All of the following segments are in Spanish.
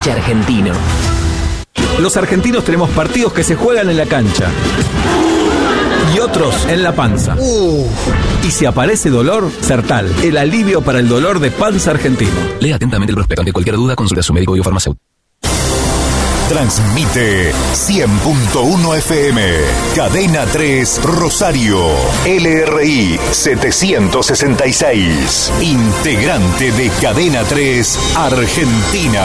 Argentino. Los argentinos tenemos partidos que se juegan en la cancha y otros en la panza. Y si aparece dolor, Sertal, el alivio para el dolor de panza argentino. Lea atentamente el prospecto. Ante cualquier duda, consulte a su médico o farmacéutico. Transmite 100.1 FM, Cadena 3 Rosario, LRI 766, integrante de Cadena 3 Argentina.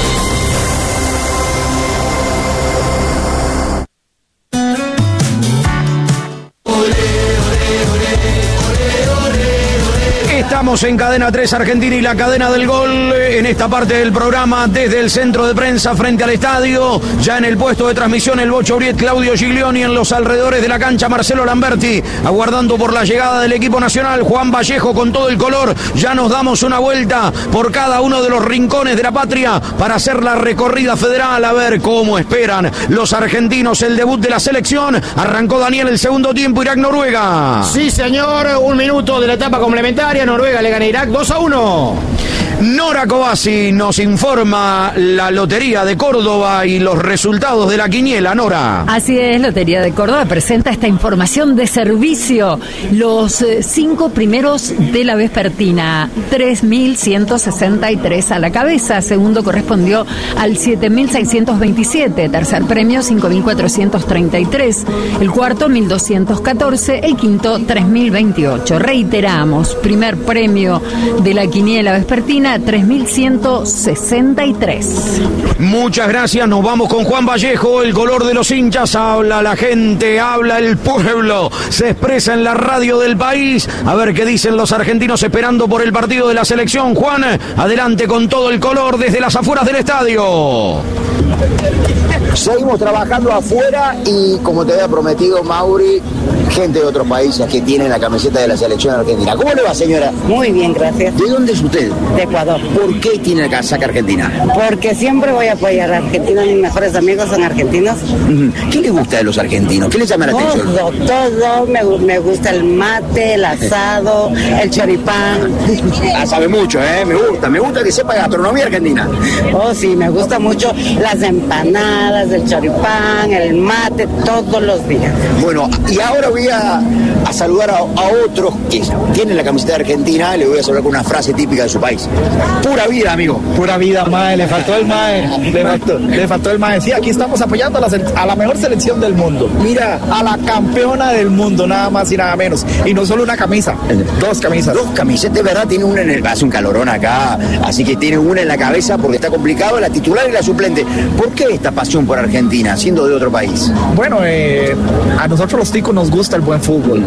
Estamos en Cadena 3 Argentina y la cadena del gol en esta parte del programa desde el centro de prensa frente al estadio. Ya en el puesto de transmisión el Bocho Briet, Claudio Giglioni, en los alrededores de la cancha Marcelo Lamberti, aguardando por la llegada del equipo nacional. Juan Vallejo con todo el color. Ya nos damos una vuelta por cada uno de los rincones de la patria para hacer la recorrida federal, a ver cómo esperan los argentinos el debut de la selección. Arrancó Daniel el segundo tiempo, Irak-Noruega. Sí, señor, 1 minuto de la etapa complementaria. Noruega le gana a Irak 2-1. Nora Cobasi nos informa la Lotería de Córdoba y los resultados de la quiniela. Nora. Así es, Lotería de Córdoba presenta esta información de servicio. Los 5 primeros de la vespertina, 3.163 a la cabeza. Segundo correspondió al 7.627. Tercer premio, 5.433. El cuarto, 1.214. El quinto, 3.028. Reiteramos, primer premio de la quiniela vespertina, 3.163. Muchas gracias, nos vamos con Juan Vallejo. El color de los hinchas, habla la gente, habla el pueblo, se expresa en la radio del país. A ver qué dicen los argentinos esperando por el partido de la selección. Juan, adelante con todo el color desde las afueras del estadio. Seguimos trabajando afuera y, como te había prometido, Mauri, gente de otros países que tienen la camiseta de la selección argentina. ¿Cómo le va, señora? Muy bien, gracias. ¿De dónde es usted? De Ecuador. ¿Por qué tiene la casaca argentina? Porque siempre voy a apoyar a Argentina. Mis mejores amigos son argentinos. ¿Qué le gusta de los argentinos? ¿Qué les llama la atención? Todo. Me gusta el mate, el asado, el choripán. Ah, sabe mucho, ¿eh? Me gusta que sepa gastronomía argentina. Oh, sí, me gusta mucho las empanadas, el choripán, el mate, todos los días. Bueno, y ahora voy a saludar a otros que tienen la camiseta de Argentina. Le voy a saludar con una frase típica de su país. Pura vida, amigo. Pura vida, mae. Le faltó el mae. Le faltó el mae. Sí, aquí estamos apoyando a la mejor selección del mundo. Mira, a la campeona del mundo, nada más y nada menos. Y no solo una camisa, 2 camisas. 2 camisetas, de verdad, tiene una en el... Hace un calorón acá, así que tiene una en la cabeza porque está complicado, la titular y la suplente. ¿Por qué esta pasión por Argentina, siendo de otro país? Bueno, a nosotros los ticos nos gusta el buen fútbol.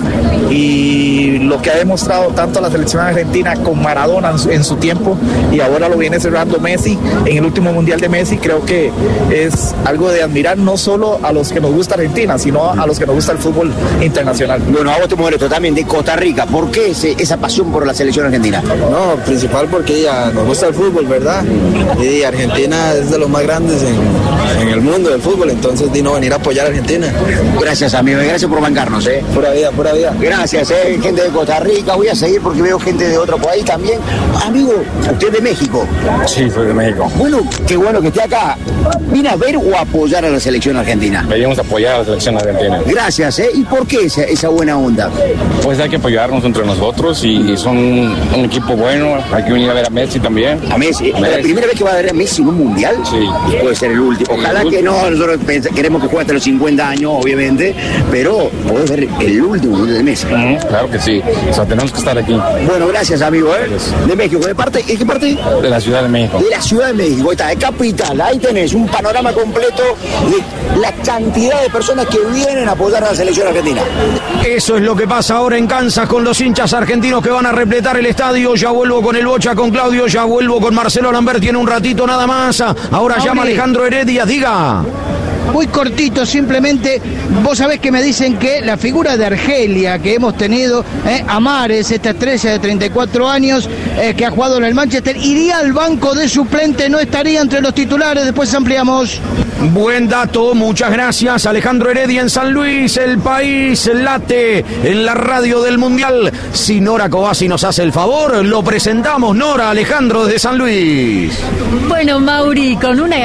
Y lo que ha demostrado tanto la selección argentina con Maradona en su tiempo, y ahora lo viene cerrando Messi en el último mundial de Messi, creo que es algo de admirar, no solo a los que nos gusta Argentina, sino a los que nos gusta el fútbol internacional. Bueno, a vos te molesto también de Costa Rica. ¿Por qué esa pasión por la selección argentina? No, principal porque ya nos gusta el fútbol, ¿verdad? Y Argentina es de los más grandes en el mundo del fútbol, entonces no venir a apoyar a Argentina. Gracias, amigo, gracias por bancarnos, Pura vida, pura vida. Gracias, gente de Costa Rica. Voy a seguir porque veo gente de otro país también. Amigo, ¿usted es de México? Sí, soy de México. Bueno, qué bueno que esté acá. ¿Vine a ver o a apoyar a la selección argentina? Venimos a apoyar a la selección argentina. Gracias, ¿Y por qué esa buena onda? Pues hay que apoyarnos entre nosotros y son un equipo bueno. Hay que venir a ver a Messi también. ¿A Messi? ¿La primera vez que va a ver a Messi en un mundial? Sí. Puede ser el último. Ojalá que no, nosotros queremos que juegue hasta los 50 años, obviamente, pero podés ver el último mundial de Messi. Claro que sí. O sea, tenemos que estar aquí. Bueno, gracias, amigo, De México. ¿De qué parte? De la Ciudad de México. De la Ciudad de México. Ahí está, de capital. Ahí tenés un panorama completo de la cantidad de personas que vienen a apoyar a la selección argentina. Eso es lo que pasa ahora en Kansas con los hinchas argentinos que van a repletar el estadio. Ya vuelvo con el Bocha, con Claudio, ya vuelvo con Marcelo Lamberti en un ratito nada más. Ahora llama Alejandro Heredia, diga. Muy cortito, simplemente, vos sabés que me dicen que la figura de Argelia que hemos tenido, Amares, esta estrella de 34 años, que ha jugado en el Manchester, iría al banco de suplente, no estaría entre los titulares, después ampliamos. Buen dato, muchas gracias. Alejandro Heredia en San Luis, el país late en la radio del Mundial. Si Nora Cobasi nos hace el favor, lo presentamos. Nora, Alejandro desde San Luis. Bueno, Mauri, con una